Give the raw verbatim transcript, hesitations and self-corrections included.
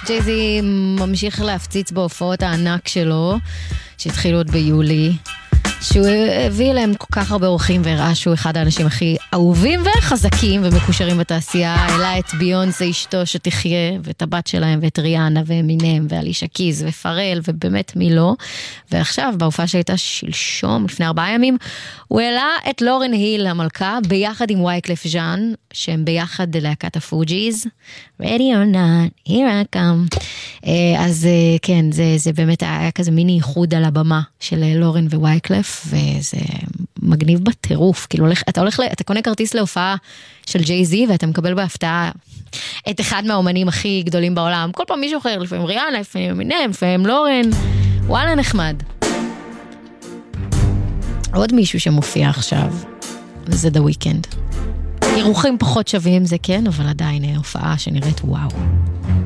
ג'ייזי ממשיך להפציץ בהופעות הענק שלו, שהתחילו עוד ביולי, שהוא הביא להם כל כך הרבה אורחים והראה שהוא אחד האנשים הכי אהובים וחזקים ומקושרים בתעשייה. העלה את ביונסה אשתו שתחיה, ואת הבת שלהם, ואת ריאנה ואמינם ואלישה קיז ופרל, ובאמת מי לא. ועכשיו בהופעה שהייתה שלשום לפני ארבעה ימים, הוא העלה את לורן היל המלכה ביחד עם וייקלף ז'אן, שהם ביחד להקת הפוג'יז. Ready or not, here I come. אז כן, זה, זה באמת היה כזה מיני ייחוד על הבמה של לורן ווייקלף, וזה מגניב בטירוף. כאילו, אתה הולך, אתה קונה כרטיס להופעה של ג'יי-זי, ואתה מקבל בהפתעה את אחד מהאומנים הכי גדולים בעולם. כל פעם מישהו אחר, לפעמים ריאנה, לפעמים אמינם, לפעמים לורן. וואלה, נחמד. עוד מישהו שמופיע עכשיו, זה The Weeknd. אירוחים פחות שווים זה כן, אבל עדיין הופעה שנראית וואו.